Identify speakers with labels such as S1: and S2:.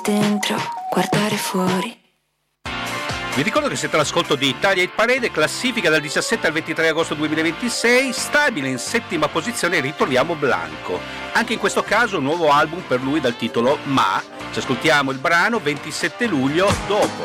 S1: dentro, guardare fuori.
S2: Vi ricordo che siete all'ascolto di Italia Hit Parade, classifica dal 17 al 23 agosto 2026, stabile in settima posizione ritroviamo Blanco. Anche in questo caso un nuovo album per lui dal titolo Ma. Ci ascoltiamo il brano 27 luglio dopo.